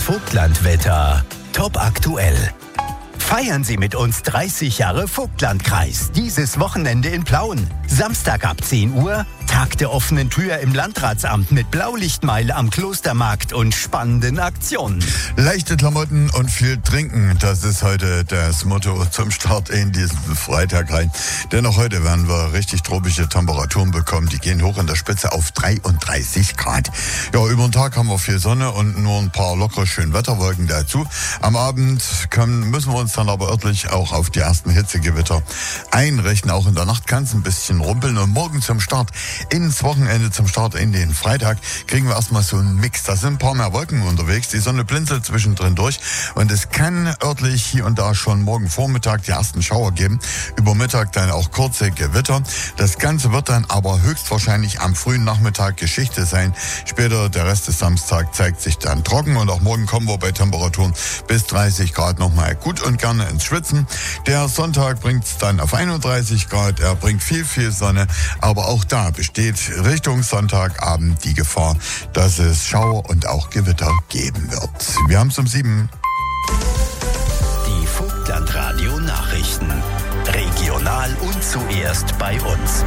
Vogtlandwetter. Top aktuell. Feiern Sie mit uns 30 Jahre Vogtlandkreis. Dieses Wochenende in Plauen. Samstag ab 10 Uhr. Tag der offenen Tür im Landratsamt mit Blaulichtmeile am Klostermarkt und spannenden Aktionen. Leichte Klamotten und viel Trinken, das ist heute das Motto zum Start in diesen Freitag rein. Denn auch heute werden wir richtig tropische Temperaturen bekommen. Die gehen hoch in der Spitze auf 33 Grad. Ja, über den Tag haben wir viel Sonne und nur ein paar lockere schöne Wetterwolken dazu. Am Abend müssen wir uns dann aber örtlich auch auf die ersten Hitzegewitter einrichten. Auch in der Nacht kann es ein bisschen rumpeln und morgen zum Start ins Wochenende, zum Start in den Freitag, kriegen wir erstmal so einen Mix. Da sind ein paar mehr Wolken unterwegs, die Sonne blinzelt zwischendrin durch und es kann örtlich hier und da schon morgen Vormittag die ersten Schauer geben. Über Mittag dann auch kurze Gewitter. Das Ganze wird dann aber höchstwahrscheinlich am frühen Nachmittag Geschichte sein. Später, der Rest des Samstags, zeigt sich dann trocken und auch morgen kommen wir bei Temperaturen bis 30 Grad nochmal gut und gerne ins Schwitzen. Der Sonntag bringt es dann auf 31 Grad. Er bringt viel Sonne, aber auch da besteht Richtung Sonntagabend die Gefahr, dass es Schauer und auch Gewitter geben wird. Wir haben es um 7. Die Vogtlandradio Nachrichten. Regional und zuerst bei uns.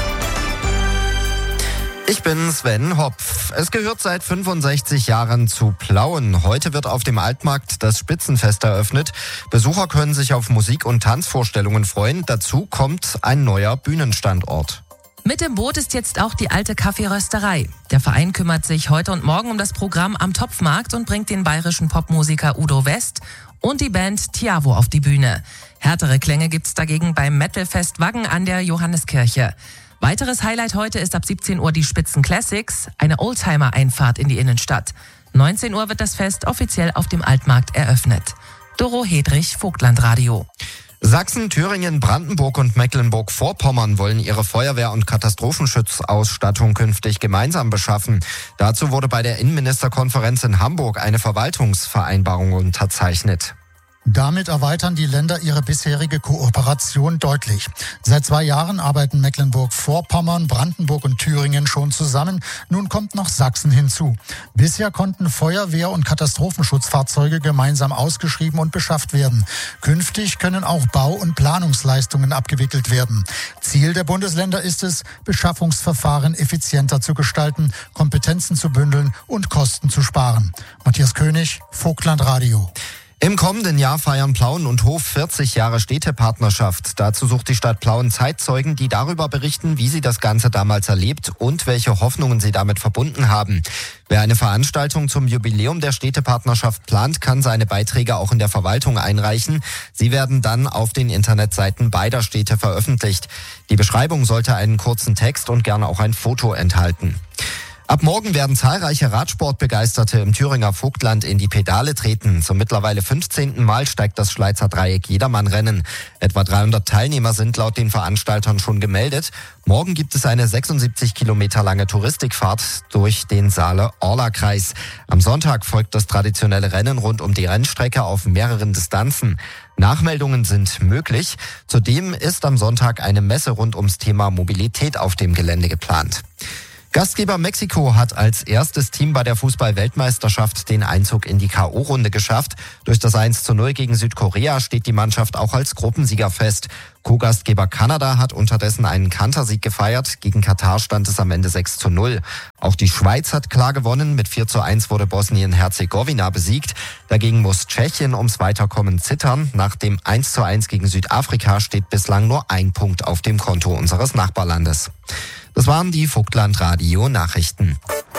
Ich bin Sven Hopf. Es gehört seit 65 Jahren zu Plauen. Heute wird auf dem Altmarkt das Spitzenfest eröffnet. Besucher können sich auf Musik- und Tanzvorstellungen freuen. Dazu kommt ein neuer Bühnenstandort. Mit im Boot ist jetzt auch die alte Kaffeerösterei. Der Verein kümmert sich heute und morgen um das Programm am Topfmarkt und bringt den bayerischen Popmusiker Udo West und die Band Tiavo auf die Bühne. Härtere Klänge gibt's dagegen beim Metalfest Waggen an der Johanneskirche. Weiteres Highlight heute ist ab 17 Uhr die Spitzen Classics, eine Oldtimer-Einfahrt in die Innenstadt. 19 Uhr wird das Fest offiziell auf dem Altmarkt eröffnet. Doro Hedrich, Vogtlandradio. Sachsen, Thüringen, Brandenburg und Mecklenburg-Vorpommern wollen ihre Feuerwehr- und Katastrophenschutzausstattung künftig gemeinsam beschaffen. Dazu wurde bei der Innenministerkonferenz in Hamburg eine Verwaltungsvereinbarung unterzeichnet. Damit erweitern die Länder ihre bisherige Kooperation deutlich. Seit 2 Jahren arbeiten Mecklenburg-Vorpommern, Brandenburg und Thüringen schon zusammen. Nun kommt noch Sachsen hinzu. Bisher konnten Feuerwehr- und Katastrophenschutzfahrzeuge gemeinsam ausgeschrieben und beschafft werden. Künftig können auch Bau- und Planungsleistungen abgewickelt werden. Ziel der Bundesländer ist es, Beschaffungsverfahren effizienter zu gestalten, Kompetenzen zu bündeln und Kosten zu sparen. Matthias König, Vogtlandradio. Im kommenden Jahr feiern Plauen und Hof 40 Jahre Städtepartnerschaft. Dazu sucht die Stadt Plauen Zeitzeugen, die darüber berichten, wie sie das Ganze damals erlebt und welche Hoffnungen sie damit verbunden haben. Wer eine Veranstaltung zum Jubiläum der Städtepartnerschaft plant, kann seine Beiträge auch in der Verwaltung einreichen. Sie werden dann auf den Internetseiten beider Städte veröffentlicht. Die Beschreibung sollte einen kurzen Text und gerne auch ein Foto enthalten. Ab morgen werden zahlreiche Radsportbegeisterte im Thüringer Vogtland in die Pedale treten. Zum mittlerweile 15. Mal steigt das Schleizer Dreieck Jedermann-Rennen. Etwa 300 Teilnehmer sind laut den Veranstaltern schon gemeldet. Morgen gibt es eine 76 Kilometer lange Touristikfahrt durch den Saale-Orla-Kreis. Am Sonntag folgt das traditionelle Rennen rund um die Rennstrecke auf mehreren Distanzen. Nachmeldungen sind möglich. Zudem ist am Sonntag eine Messe rund ums Thema Mobilität auf dem Gelände geplant. Gastgeber Mexiko hat als erstes Team bei der Fußball-Weltmeisterschaft den Einzug in die K.O.-Runde geschafft. Durch das 1:0 gegen Südkorea steht die Mannschaft auch als Gruppensieger fest. Co-Gastgeber Kanada hat unterdessen einen Kantersieg gefeiert. Gegen Katar stand es am Ende 6:0. Auch die Schweiz hat klar gewonnen. Mit 4:1 wurde Bosnien-Herzegowina besiegt. Dagegen muss Tschechien ums Weiterkommen zittern. Nach dem 1:1 gegen Südafrika steht bislang nur ein Punkt auf dem Konto unseres Nachbarlandes. Das waren die Vogtlandradio-Nachrichten.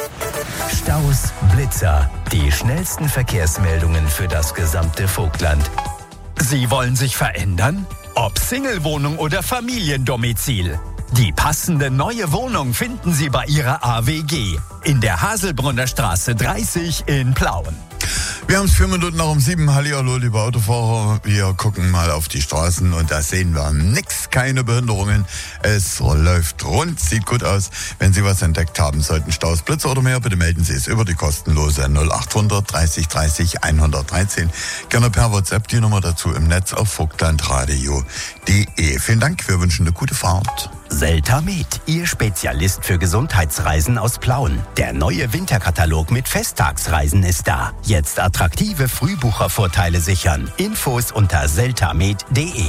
Staus, Blitzer, die schnellsten Verkehrsmeldungen für das gesamte Vogtland. Sie wollen sich verändern? Ob Single-Wohnung oder Familiendomizil. Die passende neue Wohnung finden Sie bei Ihrer AWG in der Haselbrunner Straße 30 in Plauen. Wir haben es 4 Minuten nach um 7. Hallihallo, liebe Autofahrer. Wir gucken mal auf die Straßen und da sehen wir nix, keine Behinderungen. Es läuft rund, sieht gut aus. Wenn Sie was entdeckt haben sollten, Staus, Blitzer oder mehr, bitte melden Sie es über die kostenlose 0800 30 30 113. Gerne per WhatsApp die Nummer dazu im Netz auf vogtlandradio.de. Vielen Dank, wir wünschen eine gute Fahrt. Seltamed, Ihr Spezialist für Gesundheitsreisen aus Plauen. Der neue Winterkatalog mit Festtagsreisen ist da. Jetzt attraktive Frühbuchervorteile sichern. Infos unter seltamed.de.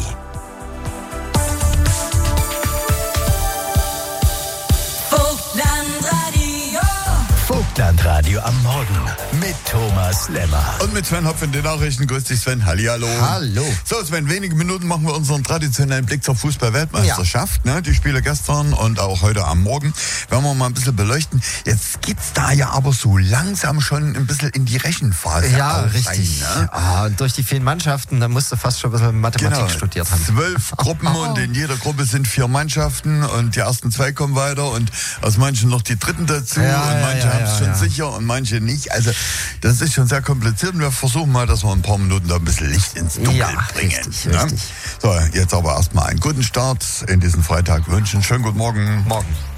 Vogtlandradio am Morgen mit Thomas Lemmer. Und mit Sven Hopf in den Nachrichten. Grüß dich, Sven. Hallihallo. Hallo. So, Sven, wenige Minuten machen wir unseren traditionellen Blick zur Fußball-Weltmeisterschaft. Ja. Ne? Die Spiele gestern und auch heute am Morgen werden wir mal ein bisschen beleuchten. Jetzt geht's da ja aber so langsam schon ein bisschen in die Rechenphase. Ja, richtig. Rein, ne? Und durch die vielen Mannschaften, da musst du fast schon ein bisschen Mathematik studiert haben. 12 Gruppen und in jeder Gruppe sind 4 Mannschaften und die ersten 2 kommen weiter und aus manchen noch die dritten dazu und manche haben es schon sicher und manche nicht. Also das ist schon sehr kompliziert und wir versuchen mal, dass wir in ein paar Minuten da ein bisschen Licht ins Dunkel bringen. Richtig. So, jetzt aber erstmal einen guten Start in diesen Freitag wünschen. Schönen guten Morgen. Morgen.